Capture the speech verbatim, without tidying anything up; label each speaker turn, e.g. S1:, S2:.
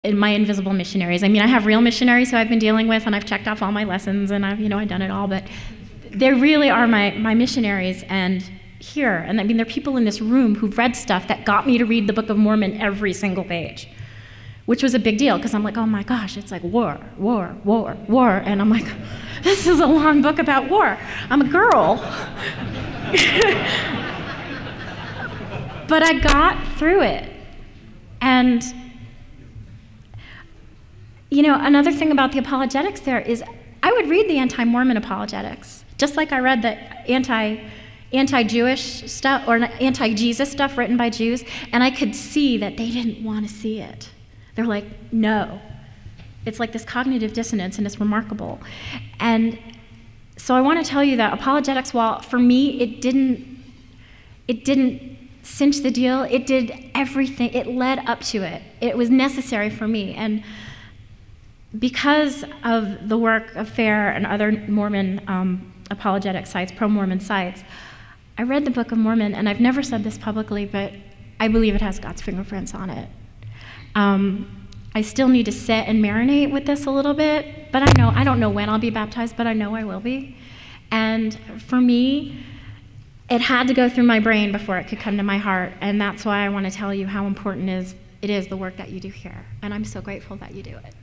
S1: in my invisible missionaries. I mean, I have real missionaries who I've been dealing with, and I've checked off all my lessons, and I've, you know, I've done it all, but they really are my, my missionaries. And here, and I mean, there are people in this room who've read stuff that got me to read the Book of Mormon every single page, which was a big deal, because I'm like, oh my gosh, it's like war, war, war, war, and I'm like, this is a long book about war. I'm a girl. But I got through it. And you know, another thing about the apologetics there is I would read the anti-Mormon apologetics, just like I read the anti, anti-Jewish stuff or anti-Jesus stuff written by Jews, and I could see that they didn't want to see it. They're like, no. It's like this cognitive dissonance, and it's remarkable. And so I want to tell you that apologetics, while for me it didn't, it didn't cinch the deal, it did everything. It led up to it. It was necessary for me. And because of the work of FAIR and other Mormon um, apologetic sites, pro-Mormon sites, I read the Book of Mormon, and I've never said this publicly, but I believe it has God's fingerprints on it. Um, I still need to sit and marinate with this a little bit, but I know, I don't know when I'll be baptized, but I know I will be. And for me, it had to go through my brain before it could come to my heart, and that's why I want to tell you how important is, it is the work that you do here. And I'm so grateful that you do it.